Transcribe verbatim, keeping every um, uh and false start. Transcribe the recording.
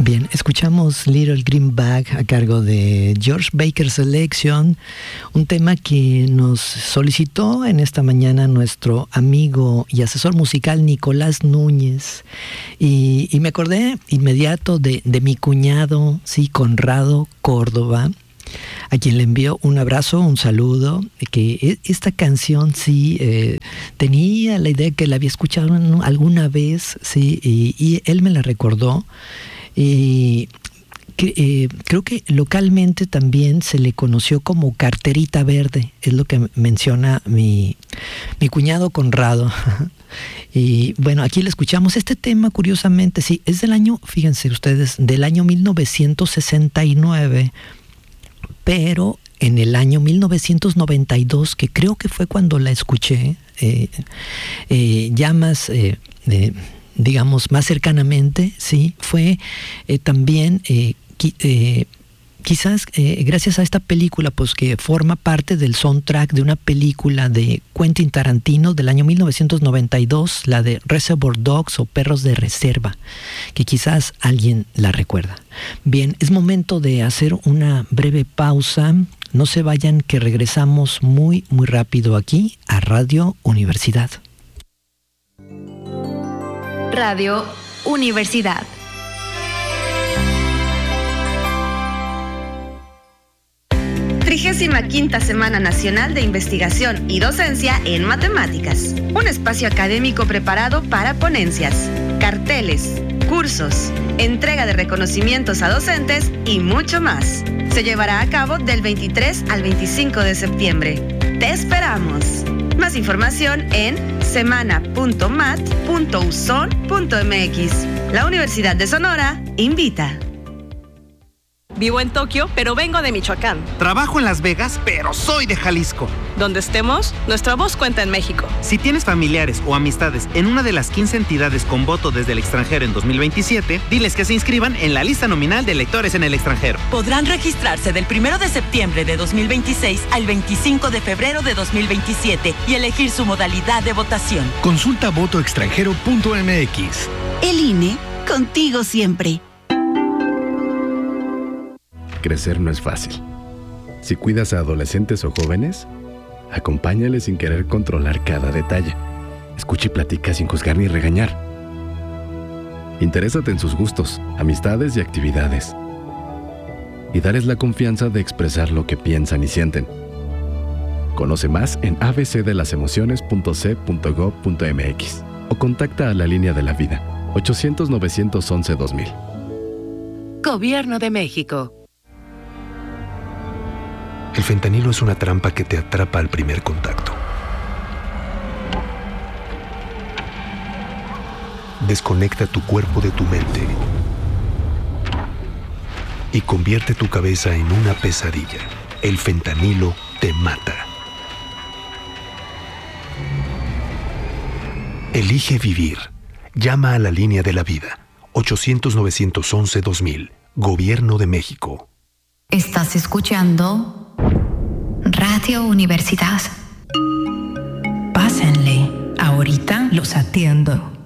Bien, escuchamos Little Green Bag a cargo de George Baker Selection, un tema que nos solicitó en esta mañana nuestro amigo y asesor musical Nicolás Núñez. Y, y me acordé inmediato de, de mi cuñado, sí, Conrado Córdoba, a quien le envío un abrazo, un saludo, que esta canción sí eh, tenía la idea que la había escuchado alguna vez, sí, y, y él me la recordó. Y que, eh, creo que localmente también se le conoció como Carterita Verde, es lo que menciona mi, mi cuñado Conrado. Y bueno, aquí le escuchamos este tema, curiosamente, sí, es del año, fíjense ustedes, del año mil novecientos sesenta y nueve, pero en el año mil novecientos noventa y dos, que creo que fue cuando la escuché, eh, eh, ya más... Eh, eh, digamos, más cercanamente, sí, fue eh, también, eh, qui, eh, quizás eh, gracias a esta película, pues que forma parte del soundtrack de una película de Quentin Tarantino del año mil novecientos noventa y dos, la de Reservoir Dogs o Perros de Reserva, que quizás alguien la recuerda. Bien, es momento de hacer una breve pausa. No se vayan, que regresamos muy, muy rápido aquí a Radio Universidad. Radio Universidad. Trigésima quinta Semana Nacional de Investigación y Docencia en Matemáticas. Un espacio académico preparado para ponencias, carteles, cursos, entrega de reconocimientos a docentes y mucho más. Se llevará a cabo del veintitrés al veinticinco de septiembre. ¡Te esperamos! Más información en semana punto mat punto u s o n punto m x. La Universidad de Sonora invita. Vivo en Tokio, pero vengo de Michoacán. Trabajo en Las Vegas, pero soy de Jalisco. Donde estemos, nuestra voz cuenta en México. Si tienes familiares o amistades en una de las quince entidades con voto desde el extranjero en dos mil veintisiete, diles que se inscriban en la lista nominal de electores en el extranjero. Podrán registrarse del primero de septiembre de dos mil veintiséis al veinticinco de febrero de dos mil veintisiete y elegir su modalidad de votación. Consulta voto extranjero punto m x. El I N E, contigo siempre. Crecer no es fácil. Si cuidas a adolescentes o jóvenes, acompáñales sin querer controlar cada detalle. Escucha y platica sin juzgar ni regañar. Interésate en sus gustos, amistades y actividades. Y dales la confianza de expresar lo que piensan y sienten. Conoce más en a b c de las emociones punto c punto gob punto m x o contacta a la Línea de la Vida, ochocientos, novecientos once, dos mil. Gobierno de México. El fentanilo es una trampa que te atrapa al primer contacto. Desconecta tu cuerpo de tu mente y convierte tu cabeza en una pesadilla. El fentanilo te mata. Elige vivir. Llama a la Línea de la Vida. ochocientos, novecientos once, dos mil. Gobierno de México. Estás escuchando Radio Universidad. Pásenle, ahorita los atiendo.